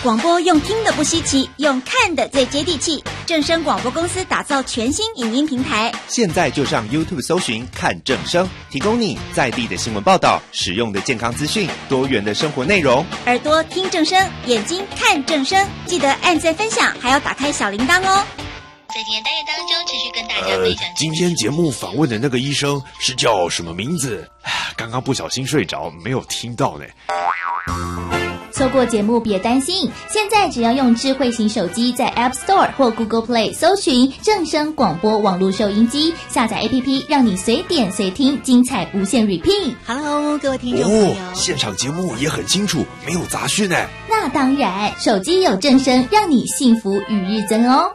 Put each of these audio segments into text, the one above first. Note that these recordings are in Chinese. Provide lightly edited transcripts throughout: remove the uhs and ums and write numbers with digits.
广播用听的不稀奇，用看的最接地气。正声广播公司打造全新影音平台， 现在就上 YouTube 搜寻看正声，提供你在地的新闻报道、实用的健康资讯、多元的生活内容。 耳朵听正声，眼睛看正声，记得按赞分享，还要打开小铃铛哦。 在今天单元当中，持续跟大家分享。 今天节目访问的那个医生是叫什么名字？刚刚不小心睡着，没有听到呢。 错过节目别担心，现在只要用智慧型手机在 App Store 或 Google Play 搜寻正声广播网络收音机，下载 APP， 让你随点随听，精彩无限 repeat。 Hello， 各位听众朋友， 现场节目也很清楚，没有杂讯呢。 那当然，手机有正声，让你幸福与日增哦。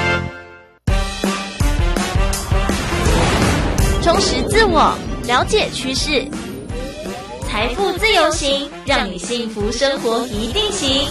充实自我，了解趋势，财富自由行，让你幸福生活一定行。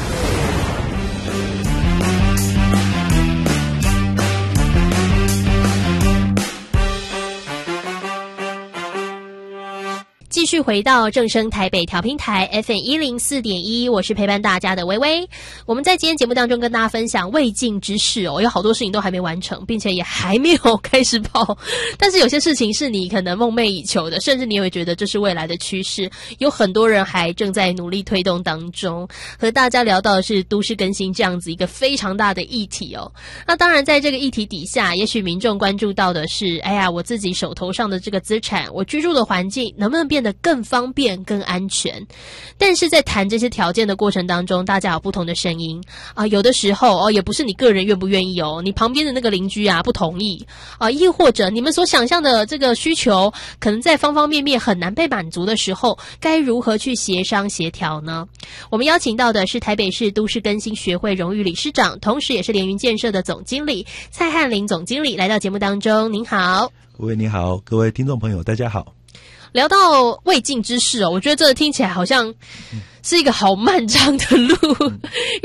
继续回到正声台北调频台 FM104.1， 我是陪伴大家的微微。我们在今天节目当中跟大家分享未尽之事哦，有好多事情都还没完成，并且也还没有开始跑。但是有些事情是你可能梦寐以求的，甚至你也会觉得这是未来的趋势。有很多人还正在努力推动当中。和大家聊到的是都市更新这样子一个非常大的议题哦。那当然在这个议题底下，也许民众关注到的是，哎呀，我自己手头上的这个资产，我居住的环境能不能变得更方便、更安全？但是在谈这些条件的过程当中，大家有不同的声音啊。有的时候也不是你个人愿不愿意哦，你旁边的那个邻居不同意啊，亦或者你们所想象的这个需求，可能在方方面面很难被满足的时候，该如何去协商协调呢？我们邀请到的是台北市都市更新学会荣誉理事长，同时也是联云建设的总经理蔡汉林总经理来到节目当中。您好。 各位你好，各位听众朋友大家好。 聊到未尽之事我觉得这听起来好像是一个好漫长的路，因